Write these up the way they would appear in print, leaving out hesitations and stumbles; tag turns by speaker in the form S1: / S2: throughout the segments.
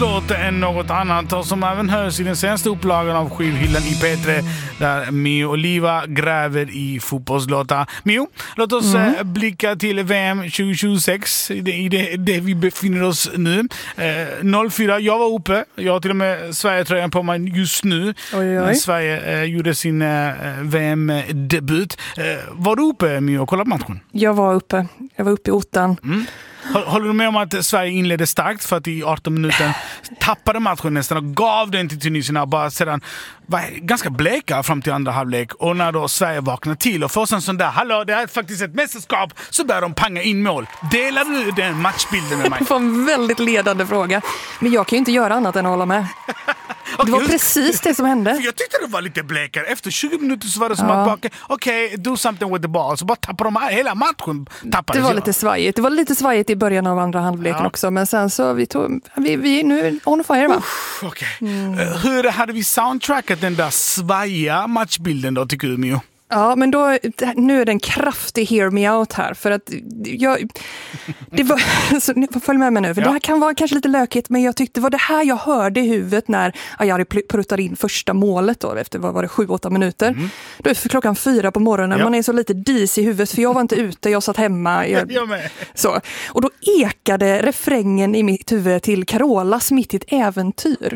S1: låter än något annat och som även hörs i den senaste upplagan av skivhyllan i P3 där Mio Oliva gräver i fotbollslåtar. Mio, låt oss blicka till VM 2026 i det vi befinner oss nu. 04, jag var uppe. Jag har till och med Sverige-tröjan på mig just nu. Oj. Sverige gjorde sin VM-debut. Var du uppe, Mio, och kollade på matchen?
S2: Jag var uppe i ottan.
S1: Håller du med om att Sverige inledde starkt för att i 18 minuter tappade matchen nästan och gav den till tunisierna och bara sedan var ganska bleka fram till andra halvlek, och när då Sverige vaknade till och får en sån där, hallå, det är faktiskt ett mästerskap, så börjar de panga in mål. Delar du den matchbilden med mig?
S2: Det var en väldigt ledande fråga, men jag kan ju inte göra annat än att hålla med. Det var precis det som hände.
S1: Jag tyckte det var lite blekare. Efter 20 minuter så var det som att okej, do something with the ball. Så bara tappade de hela matchen.
S2: Det var lite svajigt. Det var lite svajigt i början av andra halvleken också. Men sen så vi nu on fire, va?
S1: Okay. Hur hade vi soundtrackat den där svajiga matchbilden då, tycker du, Mio?
S2: Ja, men då, nu är det en kraftig hear me out här, för att det var, så följ med mig nu, för det här kan vara kanske lite lökigt, men jag tyckte det var det här jag hörde i huvudet när Ajari pruttade in första målet då, efter 7-8 minuter. Då är klockan 4 på morgonen, man är så lite dis i huvudet, för jag var inte ute, jag satt hemma.
S1: Jag med.
S2: Så. Och då ekade refrängen i mitt huvud till Carolas Mitt i ett äventyr.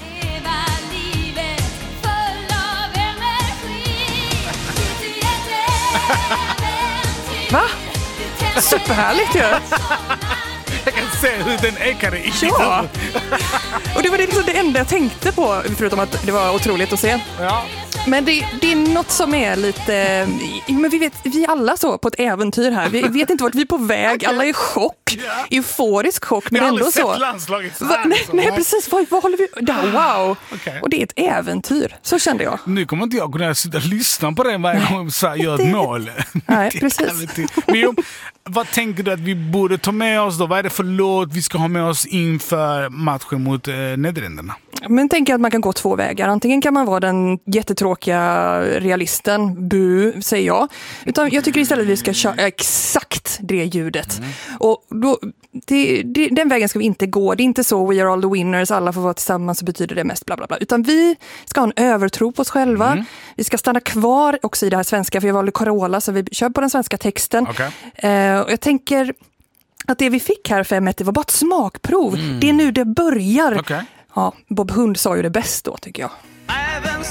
S2: Va? Superhärligt ju.
S1: Jag kan se hur den ekade i
S2: Ja. Och det var liksom det enda jag tänkte på, förutom att det var otroligt att se.
S1: Ja.
S2: Men det är något som är lite... Men vi alla så på ett äventyr här. Vi vet inte vart vi är på väg. Alla är i chock. Euforisk chock. Men ändå så. Nej, precis. Vad håller vi... Wow. Okay. Och det är ett äventyr. Så kände jag.
S1: Nu kommer inte jag kunna sitta och lyssna på det varje gång Sverige gör ett mål.
S2: Nej, precis.
S1: Men vad tänker du att vi borde ta med oss då? Vad är det för låt vi ska ha med oss inför matchen mot Nederländerna?
S2: Men tänker att man kan gå 2 vägar. Antingen kan man vara den jättetråkiga realisten, säger jag. Utan jag tycker istället att vi ska köra exakt det ljudet. Och då, den vägen ska vi inte gå. Det är inte så we are all the winners, alla får vara tillsammans så betyder det mest bla bla bla. Utan vi ska ha en övertro på oss själva. Vi ska stanna kvar också i det här svenska, för jag valde Carola, så vi kör på den svenska texten.
S1: Okay.
S2: Och jag tänker att det vi fick här 5-1, det var bara ett smakprov. Det är nu det börjar.
S1: Okay.
S2: Ja, Bob Hund sa ju det bäst då, tycker jag.